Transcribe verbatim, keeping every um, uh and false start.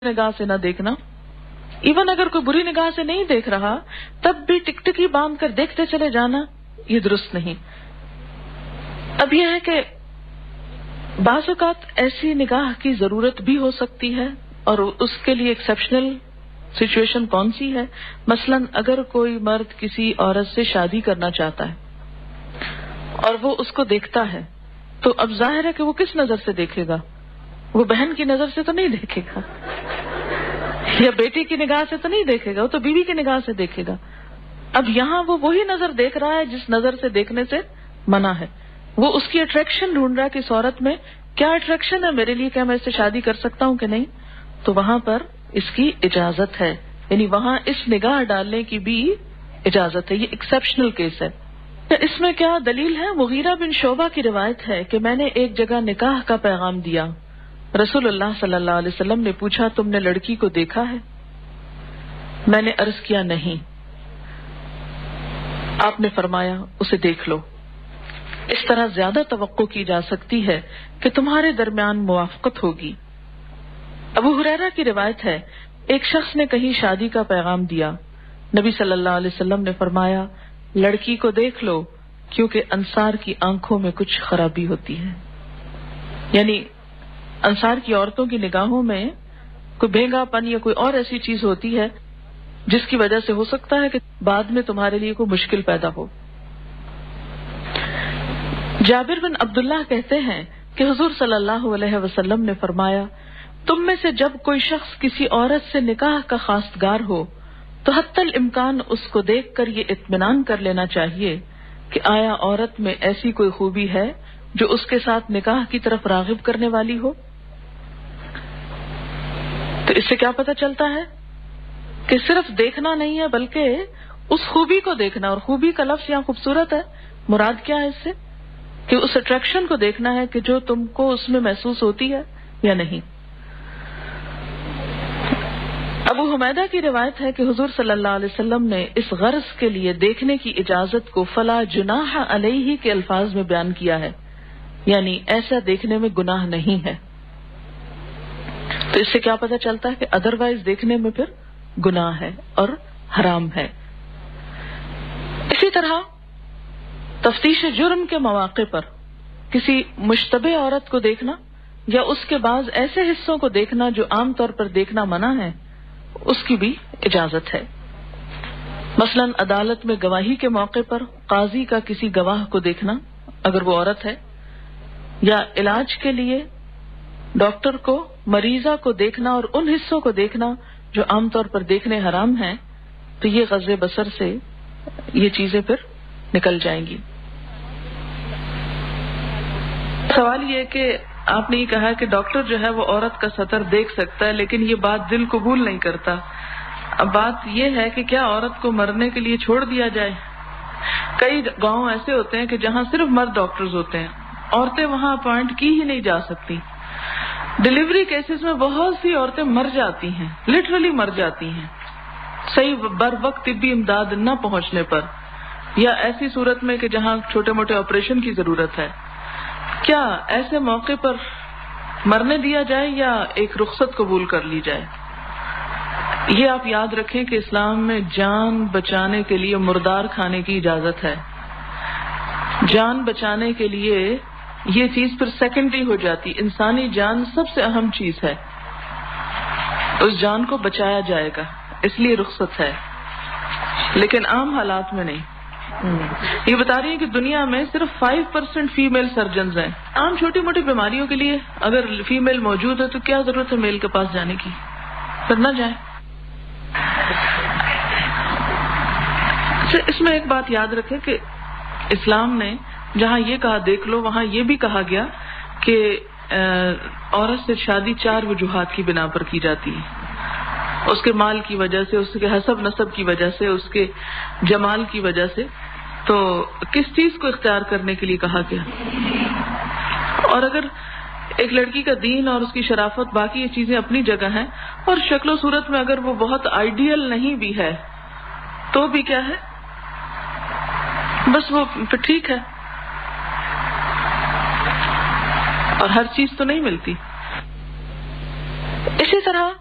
نگاہ سے نہ دیکھنا. ایون اگر کوئی بری نگاہ سے نہیں دیکھ رہا تب بھی ٹکٹکی باندھ کر دیکھتے چلے جانا یہ درست نہیں. اب یہ ہے کہ بعض اوقات ایسی نگاہ کی ضرورت بھی ہو سکتی ہے اور اس کے لیے ایکسیپشنل سچویشن کون سی ہے. مثلا اگر کوئی مرد کسی عورت سے شادی کرنا چاہتا ہے اور وہ اس کو دیکھتا ہے تو اب ظاہر ہے کہ وہ کس نظر سے دیکھے گا؟ وہ بہن کی نظر سے تو نہیں دیکھے گا یا بیٹی کی نگاہ سے تو نہیں دیکھے گا, وہ تو بیوی کی نگاہ سے دیکھے گا. اب یہاں وہ وہی نظر دیکھ رہا ہے جس نظر سے دیکھنے سے منع ہے. وہ اس کی اٹریکشن ڈھونڈ رہا ہے کہ اس عورت میں کیا اٹریکشن ہے میرے لیے, کیا میں اس سے شادی کر سکتا ہوں کہ نہیں. تو وہاں پر اس کی اجازت ہے, یعنی وہاں اس نگاہ ڈالنے کی بھی اجازت ہے. یہ ایکسیپشنل کیس ہے. اس میں کیا دلیل ہے؟ مغیرہ بن شعبہ کی روایت ہے کہ میں نے ایک جگہ نکاح کا پیغام دیا. رسول اللہ صلی اللہ علیہ وسلم نے پوچھا تم نے لڑکی کو دیکھا ہے؟ میں نے عرض کیا نہیں. آپ نے فرمایا اسے دیکھ لو. اس طرح زیادہ توقع کی جا سکتی ہے کہ تمہارے درمیان موافقت ہوگی. ابو ہریرہ کی روایت ہے ایک شخص نے کہیں شادی کا پیغام دیا. نبی صلی اللہ علیہ وسلم نے فرمایا لڑکی کو دیکھ لو کیونکہ انصار کی آنکھوں میں کچھ خرابی ہوتی ہے. یعنی انصار کی عورتوں کی نگاہوں میں کوئی بھینگا پن یا کوئی اور ایسی چیز ہوتی ہے جس کی وجہ سے ہو سکتا ہے کہ بعد میں تمہارے لیے کوئی مشکل پیدا ہو. جابر بن عبداللہ کہتے ہیں کہ حضور صلی اللہ علیہ وسلم نے فرمایا تم میں سے جب کوئی شخص کسی عورت سے نکاح کا خواستگار ہو تو حتی الامکان اس کو دیکھ کر یہ اطمینان کر لینا چاہیے کہ آیا عورت میں ایسی کوئی خوبی ہے جو اس کے ساتھ نکاح کی طرف راغب کرنے والی ہو. تو اس سے کیا پتہ چلتا ہے کہ صرف دیکھنا نہیں ہے بلکہ اس خوبی کو دیکھنا. اور خوبی کا لفظ یہاں خوبصورت ہے. مراد کیا ہے اس سے؟ کہ اس اٹریکشن کو دیکھنا ہے کہ جو تم کو اس میں محسوس ہوتی ہے یا نہیں. ابو حمیدہ کی روایت ہے کہ حضور صلی اللہ علیہ وسلم نے اس غرض کے لیے دیکھنے کی اجازت کو فلا جناح علیہ کے الفاظ میں بیان کیا ہے, یعنی ایسا دیکھنے میں گناہ نہیں ہے. تو اس سے کیا پتہ چلتا ہے کہ ادروائز دیکھنے میں پھر گناہ ہے اور حرام ہے. اسی طرح تفتیش جرم کے مواقع پر کسی مشتبہ عورت کو دیکھنا یا اس کے بعض ایسے حصوں کو دیکھنا جو عام طور پر دیکھنا منع ہے اس کی بھی اجازت ہے. مثلا عدالت میں گواہی کے موقع پر قاضی کا کسی گواہ کو دیکھنا اگر وہ عورت ہے, یا علاج کے لیے ڈاکٹر کو مریضہ کو دیکھنا اور ان حصوں کو دیکھنا جو عام طور پر دیکھنے حرام ہیں, تو یہ غض بصر سے یہ چیزیں پھر نکل جائیں گی. سوال یہ کہ آپ نے یہ کہا کہ ڈاکٹر جو ہے وہ عورت کا سطر دیکھ سکتا ہے لیکن یہ بات دل قبول نہیں کرتا. اب بات یہ ہے کہ کیا عورت کو مرنے کے لیے چھوڑ دیا جائے؟ کئی گاؤں ایسے ہوتے ہیں کہ جہاں صرف مرد ڈاکٹرز ہوتے ہیں, عورتیں وہاں اپوائنٹ کی ہی نہیں جا سکتی. ڈیلیوری کیسز میں بہت سی عورتیں مر جاتی ہیں, لٹرلی مر جاتی ہیں صحیح بر وقت طبی امداد نہ پہنچنے پر, یا ایسی صورت میں کہ جہاں چھوٹے موٹے آپریشن کی ضرورت ہے. کیا ایسے موقع پر مرنے دیا جائے یا ایک رخصت قبول کر لی جائے؟ یہ آپ یاد رکھیں کہ اسلام میں جان بچانے کے لیے مردار کھانے کی اجازت ہے. جان بچانے کے لیے یہ چیز پھر سیکنڈری ہو جاتی. انسانی جان سب سے اہم چیز ہے, اس جان کو بچایا جائے گا اس لیے رخصت ہے, لیکن عام حالات میں نہیں. یہ بتا رہی ہیں کہ دنیا میں صرف فائیو پرسینٹ فیمیل سرجنز ہیں. عام چھوٹی موٹی بیماریوں کے لیے اگر فیمیل موجود ہے تو کیا ضرورت ہے میل کے پاس جانے کی؟ پھر نہ جائیں. اس میں ایک بات یاد رکھیں کہ اسلام نے جہاں یہ کہا دیکھ لو وہاں یہ بھی کہا گیا کہ عورت سے شادی چار وجوہات کی بنا پر کی جاتی ہے. اس کے مال کی وجہ سے, اس کے حسب نسب کی وجہ سے, اس کے جمال کی وجہ سے. تو کس چیز کو اختیار کرنے کے لیے کہا گیا؟ اور اگر ایک لڑکی کا دین اور اس کی شرافت باقی یہ چیزیں اپنی جگہ ہیں, اور شکل و صورت میں اگر وہ بہت آئیڈیل نہیں بھی ہے تو بھی کیا ہے, بس وہ پھر ٹھیک ہے. اور ہر چیز تو نہیں ملتی. اسی طرح